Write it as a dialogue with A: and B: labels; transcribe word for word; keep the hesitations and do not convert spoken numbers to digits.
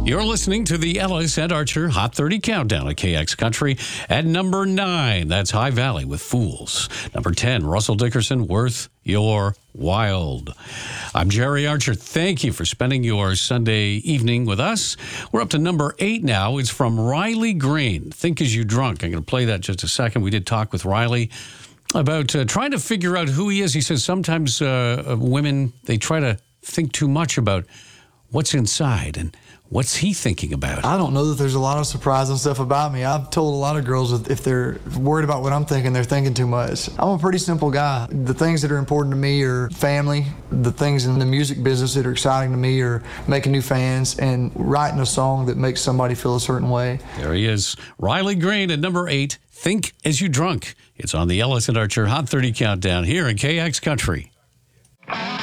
A: You're listening to the Ellis and Archer Hot thirty Countdown at K X Country. At number nine, that's High Valley with Fools. Number ten, Russell Dickerson, Worth Your Wild. I'm Jerry Archer. Thank you for spending your Sunday evening with us. We're up to number eight now. It's from Riley Green, Think As You Drunk. I'm going to play that just a second. We did talk with Riley about uh, trying to figure out who he is. He says sometimes uh, women, they try to think too much about what's inside and what's he thinking about?
B: I don't know that there's a lot of surprising stuff about me. I've told a lot of girls that if they're worried about what I'm thinking, they're thinking too much. I'm a pretty simple guy. The things that are important to me are family. The things in the music business that are exciting to me are making new fans and writing a song that makes somebody feel a certain way.
A: There he is. Riley Green at number eight, Think As You Drunk. It's on the Ellis and Archer Hot thirty Countdown here in K X Country.